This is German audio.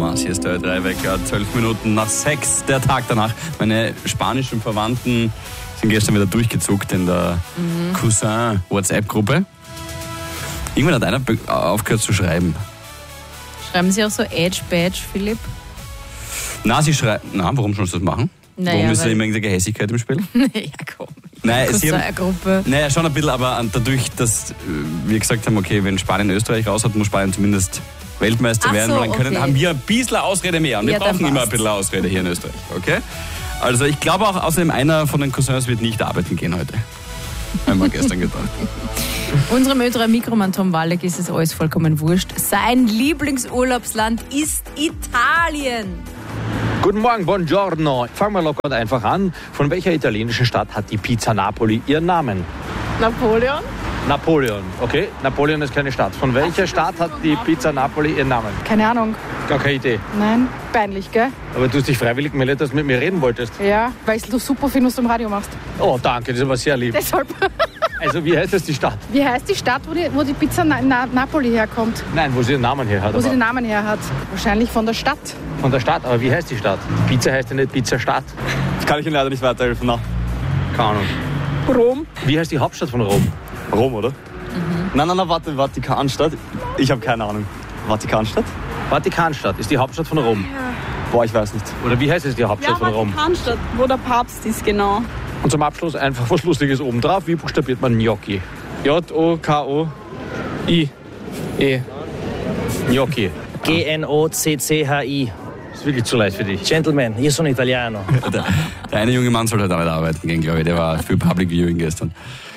Thomas. Hier ist der 3-Wecker, 12 Minuten nach 6, der Tag danach. Meine spanischen Verwandten sind gestern wieder durchgezuckt in der Cousin-WhatsApp-Gruppe. Irgendwann hat einer aufgehört zu schreiben. Schreiben Sie auch so Edge-Badge, Philipp? Na, sie schreiben. Na, warum schon das machen? Naja, warum ist da immer irgendeine Gehässigkeit im Spiel? Ja, komm. Nein, Cousin-Gruppe. Naja, schon ein bisschen, aber dadurch, dass wir gesagt haben, okay, wenn Spanien Österreich raus hat, muss Spanien zumindest Weltmeister werden, weil dann haben wir ein bisschen Ausrede mehr. Und wir brauchen immer ein bisschen Ausrede hier in Österreich, okay? Also ich glaube auch, außerdem einer von den Cousins wird nicht arbeiten gehen heute. Haben wir gestern gedacht. Unserem Ö3-Mikromann Tom Walleck ist es alles vollkommen wurscht. Sein Lieblingsurlaubsland ist Italien. Guten Morgen, buongiorno. Fangen wir locker einfach an. Von welcher italienischen Stadt hat die Pizza Napoli ihren Namen? Napoleon, okay. Napoleon ist keine Stadt. Von welcher Stadt hat die Pizza Napoli ihren Namen? Keine Ahnung. Gar keine Idee. Nein, peinlich, gell? Aber du hast dich freiwillig gemeldet, dass du mit mir reden wolltest. Ja, weil ich es super finde, was du im Radio machst. Oh, danke, das ist aber sehr lieb. Deshalb. Also, wie heißt das die Stadt? Wie heißt die Stadt, wo die Pizza Napoli herkommt? Nein, wo sie den Namen her hat. Wo sie den Namen her hat? Wahrscheinlich von der Stadt. Von der Stadt, aber wie heißt die Stadt? Pizza heißt ja nicht Pizza Stadt. Das kann ich Ihnen leider nicht weiterhelfen, na. Keine Ahnung. Rom? Wie heißt die Hauptstadt von Rom? Rom, oder? Nein, warte, Vatikanstadt? Ich habe keine Ahnung. Vatikanstadt? Vatikanstadt ist die Hauptstadt von Rom. Boah, ich weiß nicht. Oder wie heißt es die Hauptstadt von Rom? Vatikanstadt, wo der Papst ist, genau. Und zum Abschluss einfach was Lustiges oben drauf. Wie buchstabiert man Gnocchi? J-O-K-O-I. E. Gnocchi. G-N-O-C-C-H-I. Ist wirklich zu leicht für dich. Gentleman, io sono italiano. Der eine junge Mann soll heute auch nicht arbeiten gehen, glaube ich. Der war für Public Viewing gestern.